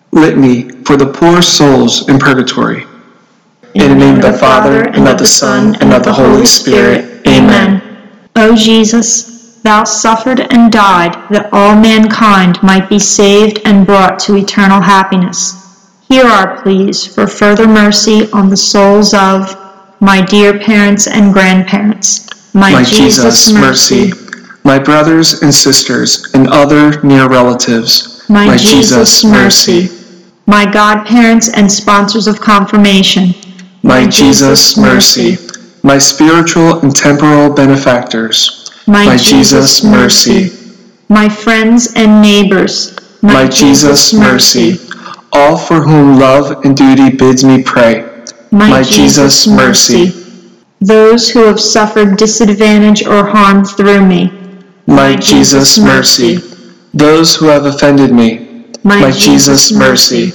Litany for the poor souls in purgatory. In the name of the Father, and of the Son, and of the Holy Spirit. Amen. O Jesus, thou suffered and died that all mankind might be saved and brought to eternal happiness. Hear our pleas for further mercy on the souls of my dear parents and grandparents. My Jesus, mercy. My brothers and sisters and other near relatives. My Jesus, mercy. My godparents and sponsors of confirmation. My Jesus, mercy. My spiritual and temporal benefactors. My Jesus, mercy. My friends and neighbors. My Jesus, mercy. All for whom love and duty bids me pray. My Jesus, mercy. Those who have suffered disadvantage or harm through me. My Jesus, mercy. Those who have offended me. My Jesus, mercy.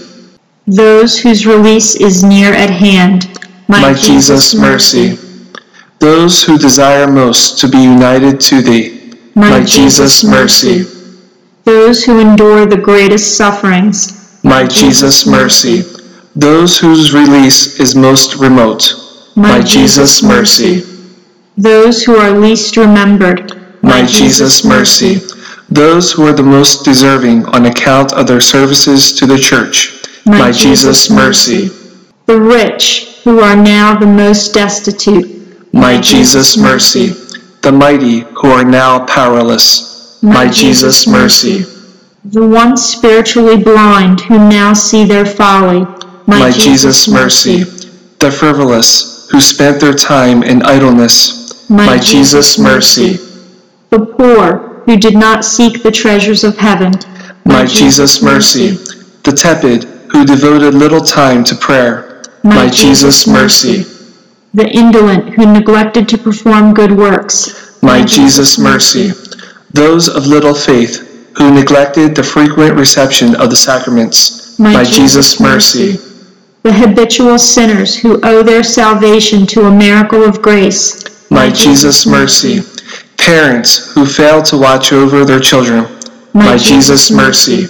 Those whose release is near at hand. My Jesus, mercy. Those who desire most to be united to thee. My Jesus, mercy. Those who endure the greatest sufferings. My Jesus, mercy. Those whose release is most remote. My Jesus, mercy. Those who are least remembered. My Jesus, mercy. Those who are the most deserving on account of their services to the Church. My Jesus, mercy. The rich who are now the most destitute. My Jesus, mercy. The mighty who are now powerless. My Jesus, mercy. The once spiritually blind who now see their folly. My Jesus, mercy. The frivolous who spent their time in idleness. My Jesus, mercy. The poor who did not seek the treasures of heaven. My Jesus, mercy. The tepid who devoted little time to prayer. My Jesus, mercy. The indolent who neglected to perform good works. My Jesus, mercy. Those of little faith who neglected the frequent reception of the sacraments. My Jesus, mercy. The habitual sinners who owe their salvation to a miracle of grace. My Jesus, mercy. Parents who fail to watch over their children. My Jesus, mercy.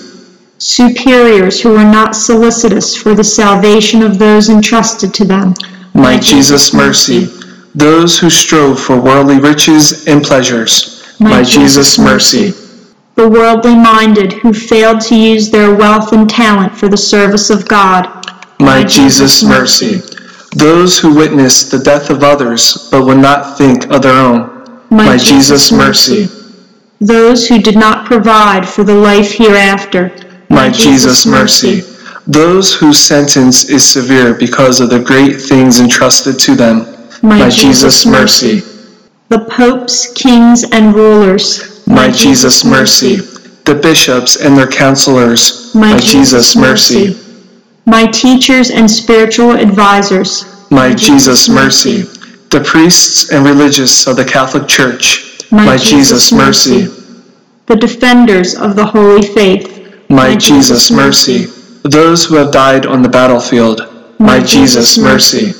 Superiors who are not solicitous for the salvation of those entrusted to them. My Jesus, mercy. Those who strove for worldly riches and pleasures. My Jesus, mercy. The worldly minded who failed to use their wealth and talent for the service of God. My Jesus, mercy. Those who witnessed the death of others but would not think of their own. My Jesus, mercy. Those who did not provide for the life hereafter. My Jesus, mercy. Those whose sentence is severe because of the great things entrusted to them. My Jesus, mercy. The popes, kings, and rulers. My Jesus, mercy. The bishops and their counselors. My Jesus, mercy. My teachers and spiritual advisors. My Jesus, mercy. The priests and religious of the Catholic Church. My Jesus, mercy. The defenders of the holy faith. My Jesus, mercy. Those who have died on the battlefield. My Jesus, mercy.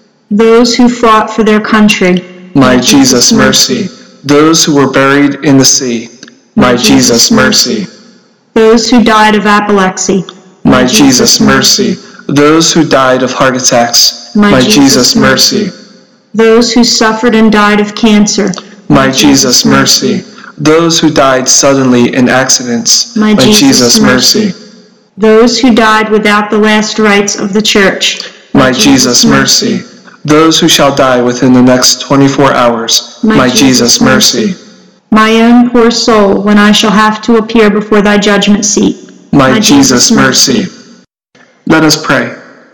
Those who fought for their country. My Jesus, mercy. Those who were buried in the sea. My Jesus, mercy. Those who died of apoplexy. My Jesus, mercy. Those who died of heart attacks. My Jesus, mercy. Those who suffered and died of cancer. My Jesus, mercy. Those who died suddenly in accidents. My Jesus, mercy. Those who died without the last rites of the Church. My Jesus, mercy. Those who shall die within the next 24 hours. My Jesus, mercy. My own poor soul, when I shall have to appear before thy judgment seat. My Jesus, mercy. Let us pray.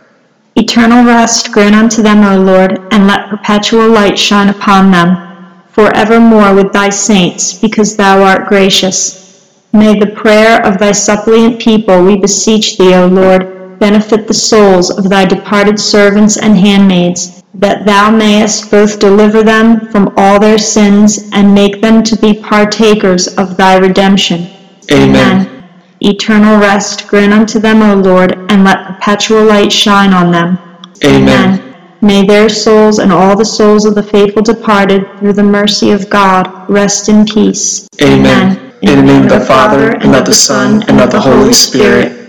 Eternal rest grant unto them, O Lord, and let perpetual light shine upon them, forevermore with thy saints, because thou art gracious. May the prayer of thy suppliant people, we beseech thee, O Lord, benefit the souls of thy departed servants and handmaids, that thou mayest both deliver them from all their sins and make them to be partakers of thy redemption. Amen. Eternal rest grant unto them, O Lord, and let perpetual light shine on them. Amen. May their souls and all the souls of the faithful departed, through the mercy of God, rest in peace. Amen. In the name of the Father, and of the Son, and of the Holy Spirit.